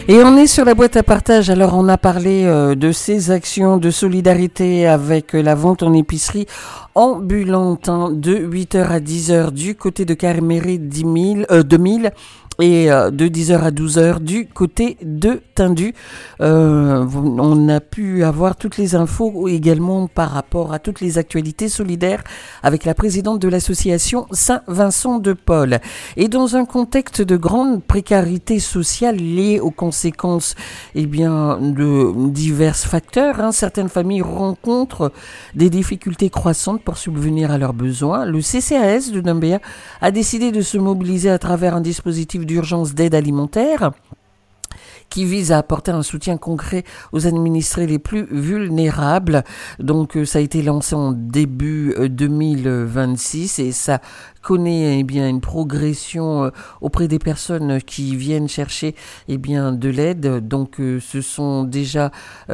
Et on est sur la boîte à partage. Alors, on a parlé de ces actions de solidarité avec la vente en épicerie ambulante de 8h à 10h du côté de Carméry 2000 et de 10h à 12h du côté de Tindu. On a pu avoir toutes les infos également par rapport à toutes les actualités solidaires avec la présidente de l'association Saint-Vincent de Paul. Et dans un contexte de grande précarité sociale liée aux conséquences de divers facteurs, certaines familles rencontrent des difficultés croissantes pour subvenir à leurs besoins. Le CCAS de Dambéa a décidé de se mobiliser à travers un dispositif d'urgence d'aide alimentaire qui vise à apporter un soutien concret aux administrés les plus vulnérables. Donc ça a été lancé en début 2026 et ça connaît une progression auprès des personnes qui viennent chercher de l'aide. Donc ce sont déjà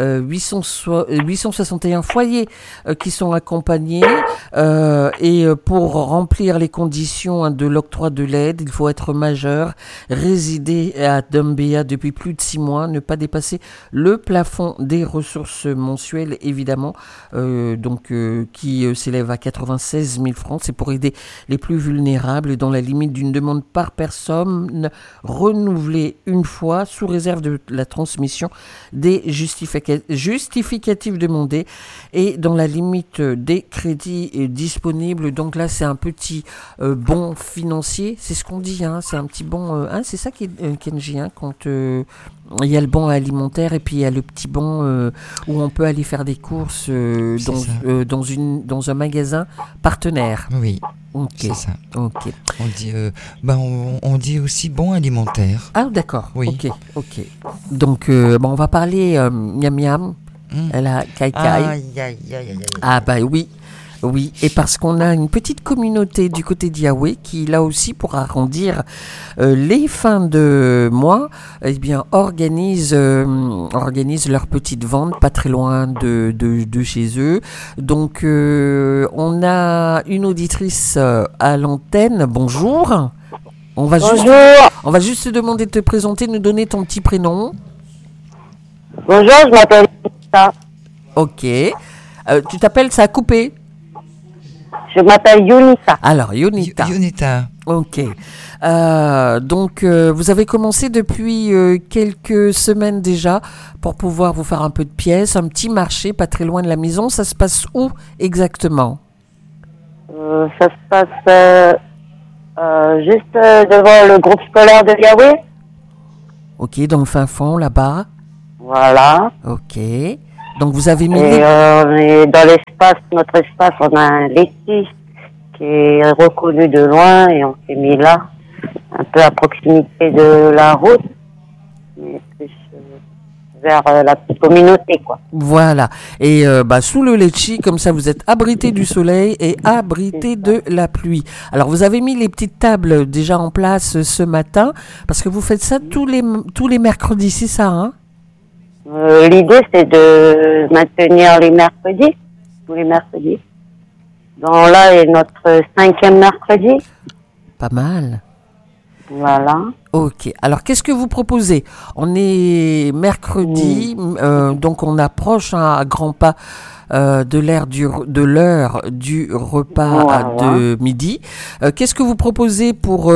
861 foyers qui sont accompagnés et pour remplir les conditions de l'octroi de l'aide, il faut être majeur, résider à Dambéa depuis plus de 6 mois, ne pas dépasser le plafond des ressources mensuelles évidemment, qui s'élève à 96 000 francs. C'est pour aider les plus vulnérables dans la limite d'une demande par personne renouvelée une fois sous réserve de la transmission des justificatifs demandés et dans la limite des crédits disponibles. Donc là c'est un petit bon financier, c'est ce qu'on dit, c'est un petit bon, c'est ça Kenji, quand il y a le bon alimentaire et puis il y a le petit bon où on peut aller faire des courses dans un magasin partenaire. Oui. Ok. C'est ça. Ok. On dit aussi bon alimentaire. Ah d'accord. Oui. Ok. Donc on va parler miam miam. La kai kai. Ah bah oui. Oui, et parce qu'on a une petite communauté du côté d'Yahweh qui, là aussi, pour arrondir les fins de mois, organise leur petite vente pas très loin de chez eux. Donc, on a une auditrice à l'antenne. Bonjour. On va juste te demander de te présenter, de nous donner ton petit prénom. Bonjour, je m'appelle Yonita. Ok. Tu t'appelles, ça a coupé? Je m'appelle Yonita. Alors, Yonita. Yonita. Ok. Donc, vous avez commencé depuis quelques semaines déjà pour pouvoir vous faire un peu de pièces, un petit marché pas très loin de la maison. Ça se passe où exactement? Ça se passe juste devant le groupe scolaire de Yahweh. Ok, dans le fin fond, là-bas. Voilà. Ok. Donc, vous avez mis... Et on est dans notre espace, on a un laitier qui est reconnu de loin et on s'est mis là, un peu à proximité de la route, mais plus vers la petite communauté, quoi. Voilà. Et sous le litchi, comme ça, vous êtes abrité du soleil et abrité de la pluie. Alors, vous avez mis les petites tables déjà en place ce matin, parce que vous faites ça tous les mercredis, c'est ça, L'idée, c'est de maintenir tous les mercredis. Donc là est notre 5e mercredi. Pas mal. Voilà. Ok. Alors, qu'est-ce que vous proposez? On est mercredi, donc on approche à grands pas de l'heure du repas de midi. Qu'est-ce que vous proposez pour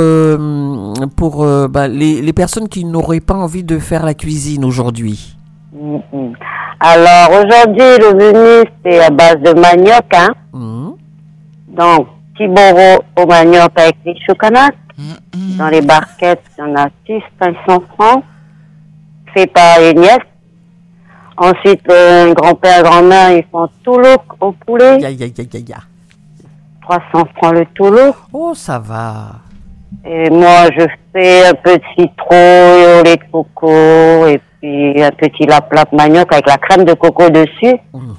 les personnes qui n'auraient pas envie de faire la cuisine aujourd'hui? Alors aujourd'hui le menu c'est à base de manioc, Donc Tiboro au manioc avec les choconates. Dans les barquettes il y en a 500 francs, fait par les nièces. Ensuite grand-père, grand-mère ils font toulouk au poulet. 300 francs le toulouk. Oh ça va. Et moi je fais un peu de citron, au lait de coco et puis un petit lap manioc avec la crème de coco dessus.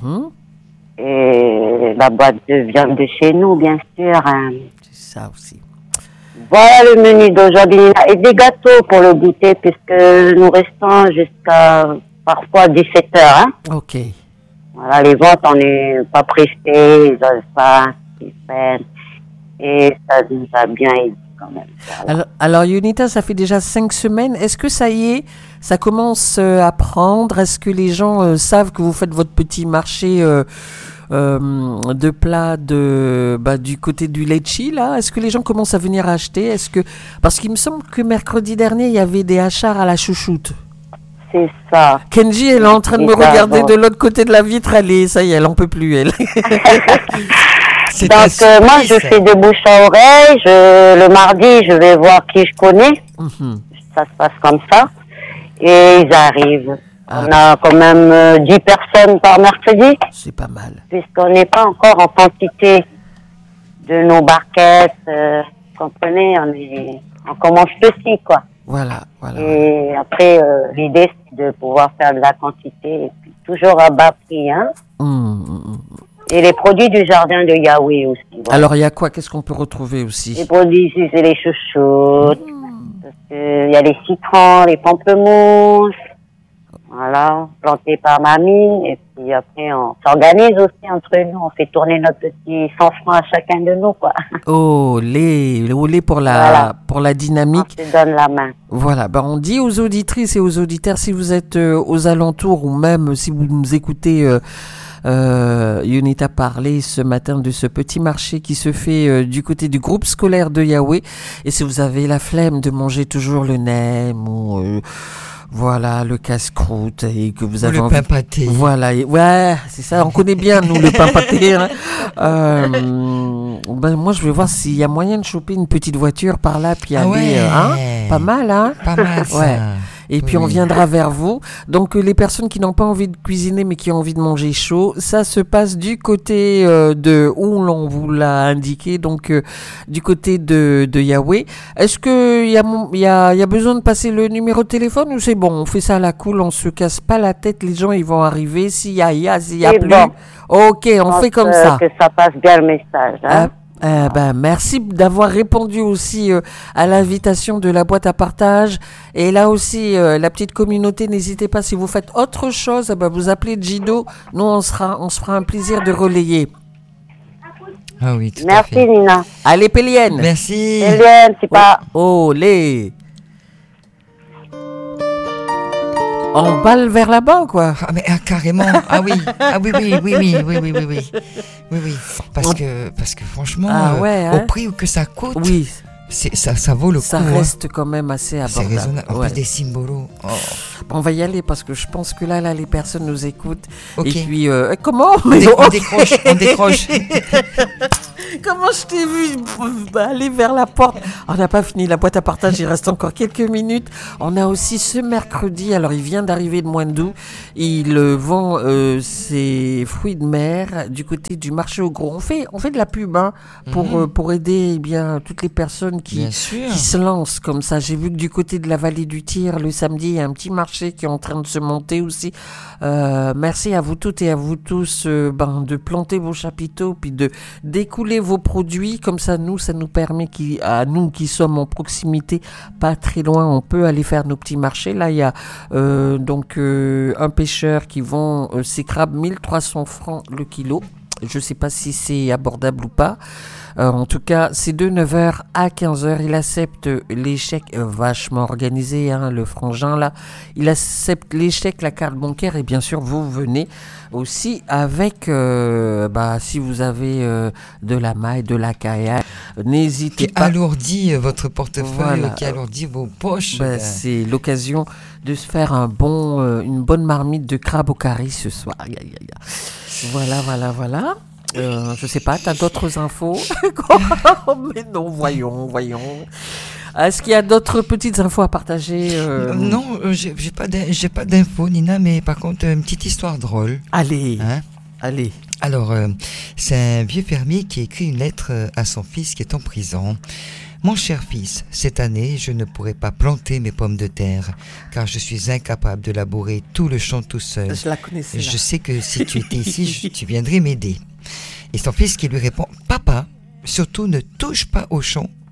Et la boîte de viande de chez nous, bien sûr. C'est ça aussi. Voilà le menu d'aujourd'hui. Et des gâteaux pour le goûter, puisque nous restons jusqu'à parfois 17h. Ok. Voilà, les ventes, on n'est pas pressés, ils n'ont pas ce qu'ils font. Et ça nous a bien aidé quand même. Voilà. Alors, Yonita, ça fait déjà 5 semaines. Est-ce que ça y est, ça commence à prendre? Est-ce que les gens savent que vous faites votre petit marché de plats du côté du Lecce, là? Est-ce que les gens commencent à venir acheter? Parce qu'il me semble que mercredi dernier, il y avait des hachars à la chouchoute. C'est ça. Kenji, elle est en train de me regarder de l'autre côté de la vitre. Ça y est, elle en peut plus, elle. Donc, moi, je fais de bouche à oreille. Le mardi, je vais voir qui je connais. Ça se passe comme ça. Et ils arrivent. On a quand même 10 personnes par mercredi. C'est pas mal. Puisqu'on n'est pas encore en quantité de nos barquettes. Vous comprenez, on commence petit, quoi. Voilà. Et après, l'idée, c'est de pouvoir faire de la quantité. Et puis, toujours à bas prix, hein. Et les produits du jardin de Yahweh aussi. Voilà. Alors, il y a quoi? Qu'est-ce qu'on peut retrouver aussi? Les produits ici, c'est les chouchoutes. Il y a les citrons, les pamplemousses. Voilà, plantés par mamie. Et puis après, on s'organise aussi entre nous. On fait tourner notre petit 100 francs à chacun de nous, quoi. Olé pour la dynamique. On se donne la main. Voilà, on dit aux auditrices et aux auditeurs, si vous êtes aux alentours ou même si vous nous écoutez Yonita parler ce matin de ce petit marché qui se fait du côté du groupe scolaire de Yahweh, et si vous avez la flemme de manger toujours le nem ou voilà, le casse-croûte, et que vous avez le pain pâté. Voilà, ouais, c'est ça, on connaît bien, nous, le pain pâté. Hein. Moi, je vais voir s'il y a moyen de choper une petite voiture par là, puis aller, pas mal, hein. Pas mal, ça. Ouais. Et puis on viendra vers vous. Donc les personnes qui n'ont pas envie de cuisiner mais qui ont envie de manger chaud, ça se passe du côté de où l'on vous l'a indiqué, donc du côté de Yahweh. Est-ce que il y a besoin de passer le numéro de téléphone ou c'est bon, on fait ça à la cool, on se casse pas la tête, les gens ils vont arriver, s'il y a plus. Bon. OK, on fait comme ça. Que ça passe bien le message, hein. Merci d'avoir répondu aussi à l'invitation de la boîte à partage. Et là aussi, la petite communauté, n'hésitez pas, si vous faites autre chose, vous appelez Gido. Nous, on se fera un plaisir de relayer. Ah oui, tout Merci, à fait. Nina. Allez, Pélienne. Merci. Pélienne, c'est pas... Olé. On balle vers là-bas, quoi. Ah, mais carrément. Ah oui. Oui. Parce que franchement, au prix que ça coûte, oui. Ça vaut le coup. Ça reste quand même assez abordable. C'est raisonnable. En plus des symbolos. Oh. On va y aller parce que je pense que là les personnes nous écoutent. Okay. Et puis, comment on décroche. Comment je t'ai vu aller vers la porte? On n'a pas fini la boîte à partage, il reste encore quelques minutes. On a aussi ce mercredi, alors il vient d'arriver de Moindou, il vend ses fruits de mer du côté du marché au gros. On fait de la pub pour aider toutes les personnes qui se lancent comme ça. J'ai vu que du côté de la vallée du Tir, le samedi, il y a un petit marché qui est en train de se monter aussi. Merci à vous toutes et à vous tous de planter vos chapiteaux puis de d'écouler vos produits, comme ça nous permet à nous qui sommes en proximité, pas très loin, on peut aller faire nos petits marchés. Là il y a un pêcheur qui vend ses crabes 1300 francs le kilo. Je sais pas si c'est abordable ou pas. En tout cas, c'est de 9h à 15h. Il accepte les chèques vachement organisés, hein, le frangin là. Il accepte les chèques, la carte bancaire et bien sûr, vous venez aussi avec, si vous avez de la maille, de la caillasse, n'hésitez pas. Qui alourdit votre portefeuille, qui alourdit vos poches. C'est l'occasion de se faire une bonne marmite de crabe au curry ce soir. Voilà. Je sais pas, t'as d'autres infos? Mais non, voyons. Est-ce qu'il y a d'autres petites infos à partager? Non, j'ai pas d'infos, Nina, mais par contre, une petite histoire drôle. Allez. Alors, c'est un vieux fermier qui écrit une lettre à son fils qui est en prison. Mon cher fils, cette année, je ne pourrai pas planter mes pommes de terre, car je suis incapable de labourer tout le champ tout seul. Je la connaissais. Je sais que si tu étais ici, tu viendrais m'aider. Et son fils qui lui répond, Papa, surtout ne touche pas au champ,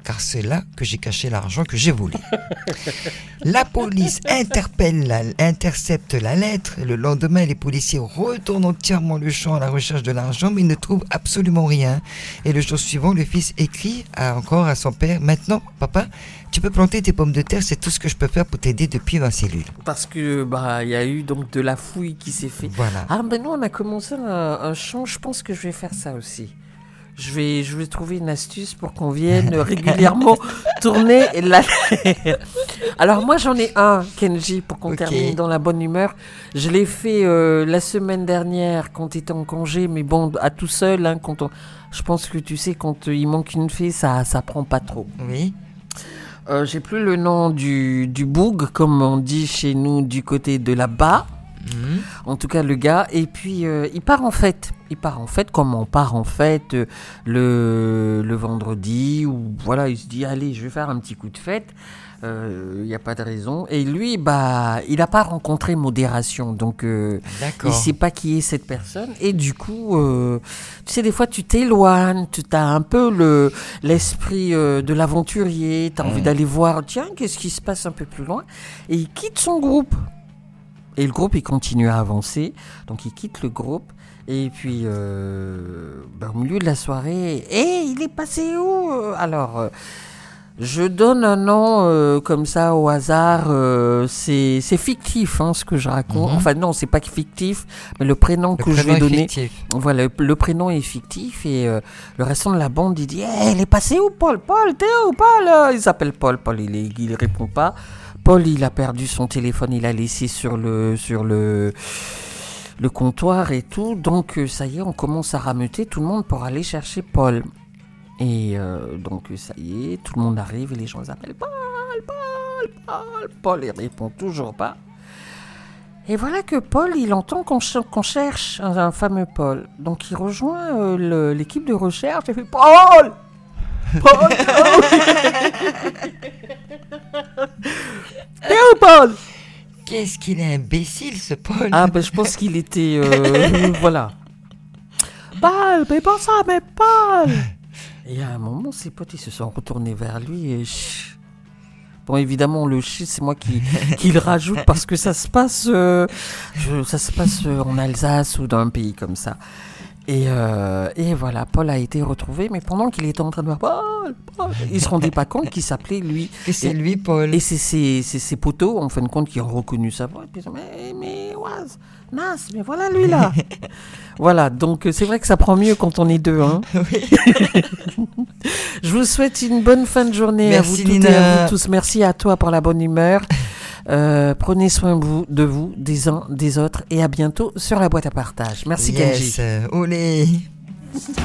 car c'est là que j'ai caché l'argent que j'ai volé. La police intercepte la lettre. Le lendemain, les policiers retournent entièrement le champ à la recherche de l'argent, mais ils ne trouvent absolument rien. Et le jour suivant, le fils écrit encore à son père: maintenant, papa, tu peux planter tes pommes de terre, c'est tout ce que je peux faire pour t'aider depuis ma cellule. Parce que il y a eu donc de la fouille qui s'est fait. Voilà. Ah ben nous on a commencé un champ, je pense que je vais faire ça aussi. Je vais trouver une astuce pour qu'on vienne régulièrement tourner la terre. Alors moi j'en ai un, Kenji, pour qu'on termine dans la bonne humeur. Je l'ai fait la semaine dernière quand tu étais en congé, mais bon, à tout seul, hein, je pense que tu sais, quand il manque une fée, ça prend pas trop. Oui. J'ai plus le nom du boug, comme on dit chez nous du côté de là-bas. En tout cas, le gars. Et puis, il part en fête. Comme on part en fête le vendredi. Ou voilà, il se dit, allez, je vais faire un petit coup de fête. Il n'y a pas de raison. Et lui, il n'a pas rencontré modération. Donc, il ne sait pas qui est cette personne. Et du coup, tu sais, des fois, tu t'éloignes. Tu as un peu l'esprit de l'aventurier. Tu as envie d'aller voir, tiens, qu'est-ce qui se passe un peu plus loin. Et il quitte son groupe. Et le groupe, il continue à avancer. Donc, il quitte le groupe. Et puis, au milieu de la soirée, il est passé où ? Alors, je donne un nom comme ça au hasard. C'est fictif, hein, ce que je raconte. Enfin, non, c'est pas fictif, mais le prénom que je vais donner. Voilà, le prénom est fictif. Et le restant de la bande, il dit, il est passé où, Paul ? Paul, t'es où, Paul ? Il s'appelle Paul. Paul, il répond pas. Paul, il a perdu son téléphone, il l'a laissé sur le comptoir et tout. Donc, ça y est, on commence à rameuter tout le monde pour aller chercher Paul. Et donc, ça y est, tout le monde arrive et les gens appellent Paul. Paul, il répond toujours pas. Et voilà que Paul, il entend qu'on cherche un fameux Paul. Donc, il rejoint l'équipe de recherche et fait Paul. Paul. T'es où, Paul ? Qu'est-ce qu'il est imbécile, ce Paul. Ah, je pense qu'il était... voilà. Paul, mais pas ça, mais Paul. Et à un moment, ses potes, ils se sont retournés vers lui et... Bon, évidemment, le c'est moi qui le rajoute parce que ça se passe en Alsace ou dans un pays comme ça. Et voilà, Paul a été retrouvé, mais pendant qu'il était en train de voir Paul, il se rendait pas compte qu'il s'appelait lui. Que c'est lui, Paul. Et c'est ses potos, en fin de compte, qui ont reconnu sa voix. Et puis ils ont dit, mais Oise, Nas, mais voilà lui là. Voilà, donc c'est vrai que ça prend mieux quand on est deux. Hein. Je vous souhaite une bonne fin de journée. Merci, à vous toutes et à vous tous. Merci à toi pour la bonne humeur. Prenez soin de vous, des uns, des autres, et à bientôt sur la boîte à partage. Merci, Kenji. Olé.